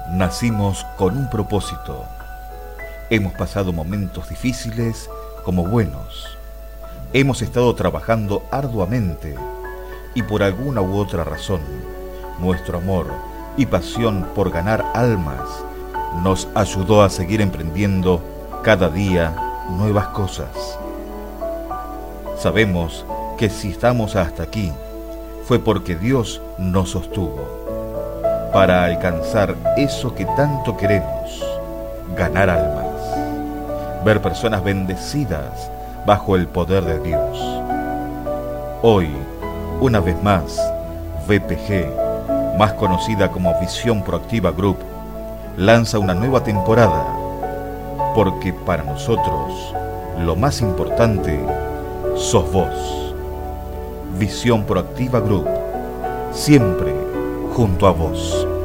Nacimos con un propósito. Hemos pasado momentos difíciles como buenos. Hemos estado trabajando arduamente y por alguna u otra razón, nuestro amor y pasión por ganar almas nos ayudó a seguir emprendiendo cada día nuevas cosas. Sabemos que si estamos hasta aquí, fue porque Dios nos sostuvo para alcanzar eso que tanto queremos, ganar almas, ver personas bendecidas bajo el poder de Dios. Hoy, una vez más, VPG, más conocida como Visión Proactiva Group, lanza una nueva temporada, porque para nosotros lo más importante sos vos. Visión Proactiva Group, siempre junto a vos.